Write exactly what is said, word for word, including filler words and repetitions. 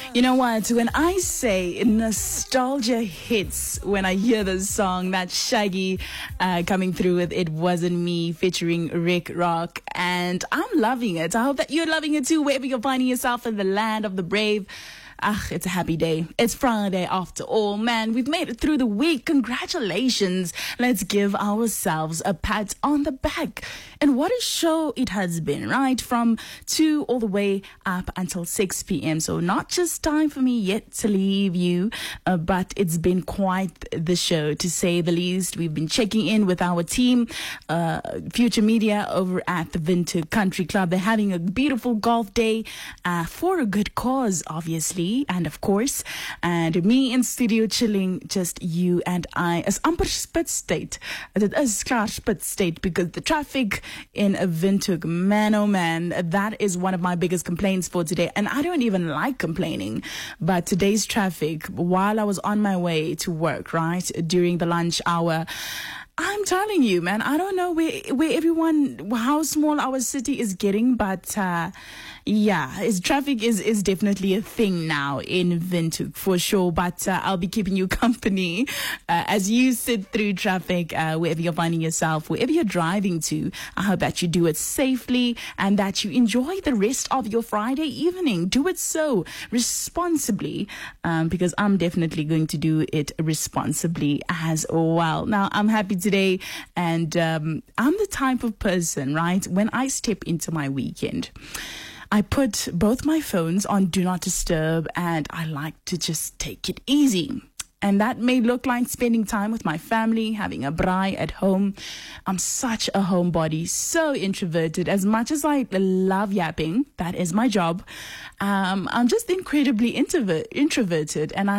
You know what? When I say nostalgia hits when I hear this song, that Shaggy uh, coming through with It Wasn't Me featuring Rick Rock, and I'm loving it. I hope that you're loving it too, wherever you're finding yourself in the land of the brave. Ah, it's a happy day. It's Friday after all. Man, we've made it through the week. Congratulations. Let's give ourselves a pat on the back. And what a show it has been, right? From two all the way up until six p.m. So not just time for me yet to leave you, uh, but it's been quite the show, to say the least. We've been checking in with our team, uh, Future Media over at the Windhoek Country Club. They're having a beautiful golf day uh, for a good cause, obviously. And of course, and me in studio chilling, just you and I, as amper spit state. It is klaar spit state because the traffic in Windhoek, man oh man, that is one of my biggest complaints for today. And I don't even like complaining, but today's traffic, while I was on my way to work, right, during the lunch hour, I'm telling you, man, I don't know where where everyone, how small our city is getting, but uh, yeah, it's, traffic is, is definitely a thing now in Windhoek for sure. But uh, I'll be keeping you company uh, as you sit through traffic, uh, wherever you're finding yourself, wherever you're driving to. I hope that you do it safely and that you enjoy the rest of your Friday evening. Do it so responsibly, um, because I'm definitely going to do it responsibly as well. Now, I'm happy today, and um, I'm the type of person, right, when I step into my weekend, I put both my phones on Do Not Disturb, and I like to just take it easy. And that may look like spending time with my family, having a braai at home. I'm such a homebody, so introverted. As much as I love yapping, that is my job. Um, I'm just incredibly introvert, introverted, and I